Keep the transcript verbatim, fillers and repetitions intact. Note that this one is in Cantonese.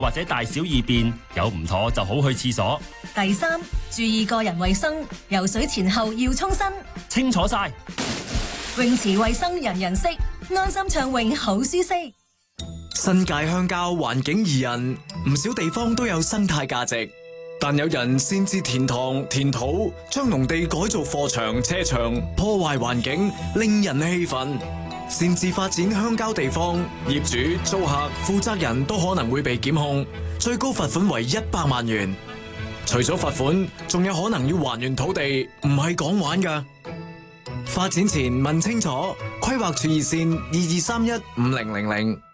或者大小二便，有唔妥就好去廁所。 第三，注意個人衛生，游水前後要沖身。 清楚晒。 泳池衛生人人識，安心暢泳好舒適。 新界鄉郊環境宜人，唔少地方都有生態價值，但有人擅自填塘填土，將農地改造貨場車場，破壞環境，令人氣憤。擅自發展鄉郊地方，業主、租客、負責人都可能會被檢控，最高罰款為一百萬元。除咗罰款，仲有可能要還原土地，唔係講玩㗎。發展前問清楚，規劃處熱線二二三一五零零零。